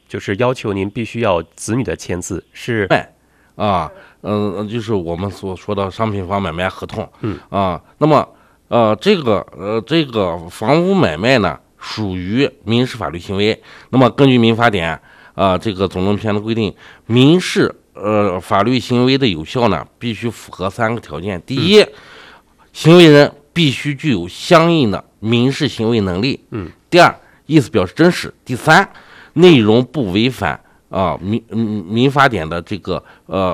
就是要求您必须要子女的签字，是就是我们所说的商品房买卖合同。那么这个房屋买卖呢属于民事法律行为。那么根据民法典这个总论篇的规定，民事法律行为的有效呢，必须符合3个条件。第一，行为人必须具有相应的民事行为能力。第二，意思表示真实。第三，内容不违反民法典的这个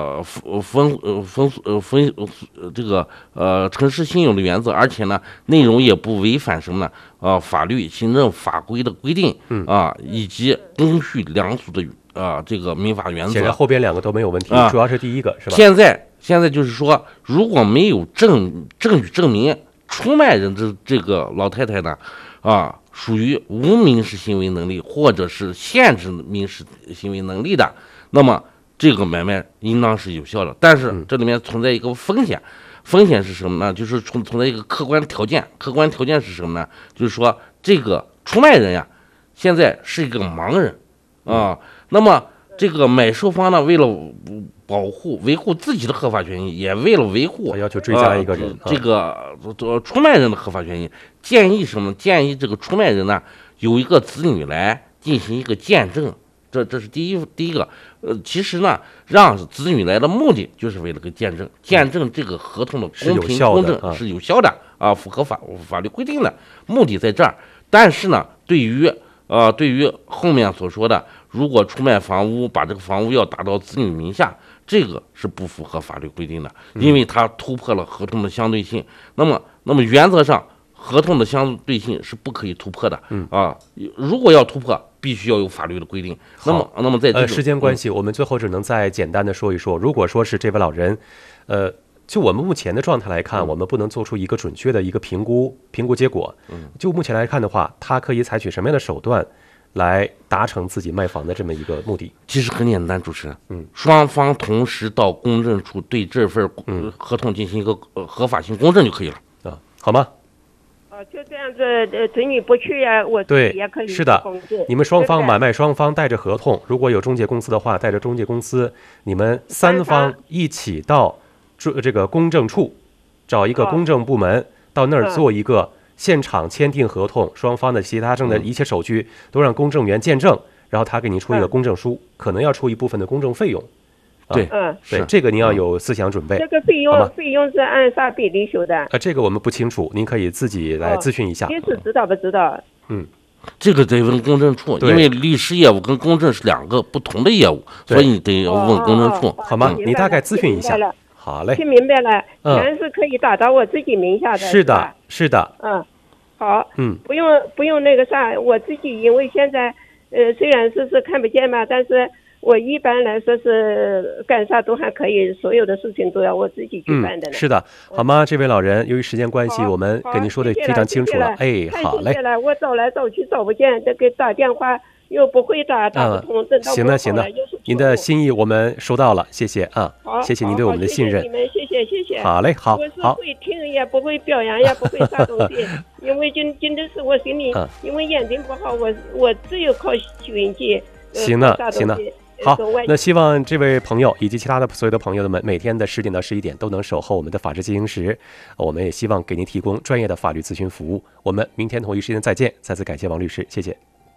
诚实信用的原则，而且呢，内容也不违反什么呢？法律、行政法规的规定以及公序良俗的这个民法原则。 显然后边2个都没有问题，主要是第一个是吧？ 现在就是说，如果没有证据证明出卖人这个老太太呢属于无民事行为能力或者是限制民事行为能力的，那么这个买卖应当是有效的。但是这里面存在一个风险，风险是什么呢？就是存在一个客观条件。客观条件是什么呢？就是说这个出卖人呀，现在是一个盲人那么这个买受方呢，为了维护自己的合法权益，也为了维护要求追加一个人这个出卖人的合法权益，建议什么？建议这个出卖人呢有一个子女来进行一个见证。这是第一个。其实呢，让子女来的目的就是为了个见证这个合同的公平公正是有效的符合法律规定的，目的在这儿。但是呢，对于后面所说的，如果出卖房屋，把这个房屋要打到子女名下，这个是不符合法律规定的，因为它突破了合同的相对性。那么原则上，合同的相对性是不可以突破的如果要突破，必须要有法律的规定。那么在这时间关系，我们最后只能再简单的说一说，如果说是这位老人，就我们目前的状态来看，我们不能做出一个准确的一个评估结果。就目前来看的话，他可以采取什么样的手段来达成自己卖房的这么一个目的？ 其实很简单，主持人，双方同时到公证处对这份合同进行一个合法性公证就可以了好吗？ 就这样子，子女不去呀，我自己也可以是的，你们双方买卖双方带着合同，如果有中介公司的话，带着中介公司，你们3方一起到这个公证处，找一个公证部门，到那儿做一个现场签订合同，双方的其他证的一切手续都让公证员见证，然后他给你出一个公证书，可能要出一部分的公证费用。 对， 这个您要有思想准备。 这个费用是按啥比例收的？ 这个我们不清楚，您可以自己来咨询一下。 律师知道不知道？ 这个得问公证处，因为律师业务跟公证是2个不同的业务，所以你得问公证处， 好吗？你大概咨询一下。好嘞， 听明白了，钱是可以打到我自己名下的。 是的，是的。 好，不用那个啥，我自己因为现在虽然是看不见嘛，但是我一般来说是干啥都还可以，所有的事情都要我自己去办的。 是的，好吗？这位老人，由于时间关系，我们跟您说的非常清楚了。好嘞。 我找来找去找不见，这个打电话又不会打不通。 行的，您的心意我们收到了，谢谢谢谢您对我们的信任。 谢谢你们，谢谢。 好嘞，好。 我是会听，也不会表扬，也不会啥东西，因为真的是我心里，因为眼睛不好，我只有靠运气。 行的。好，那希望这位朋友以及其他的所有的朋友们，每天的10点到11点都能守候我们的法治进行时。我们也希望给您提供专业的法律咨询服务。我们明天同一时间再见。再次感谢王律师，谢谢。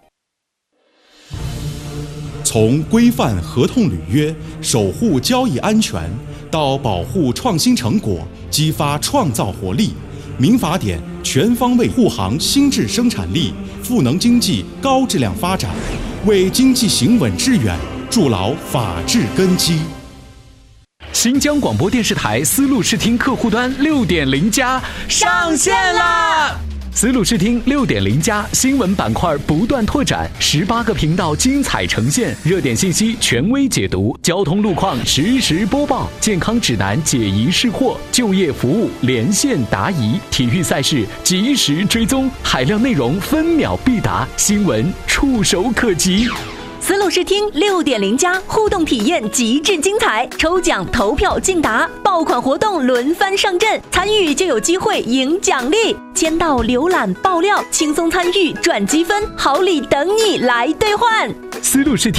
从规范合同履约、守护交易安全，到保护创新成果、激发创造活力，民法典全方位护航新质生产力，赋能经济高质量发展，为经济行稳致远筑牢法治根基。 新疆广播电视台丝路视听客户端6.0+上线啦！丝路视听6.0+新闻板块不断拓展，18个频道精彩呈现，热点信息权威解读，交通路况实时播报，健康指南解疑释惑，就业服务连线答疑，体育赛事及时追踪，海量内容分秒必达，新闻触手可及。 丝路视听6.0+互动体验极致精彩，抽奖投票竞答，爆款活动轮番上阵，参与就有机会赢奖励，签到浏览爆料，轻松参与赚积分，好礼等你来兑换。 丝路视听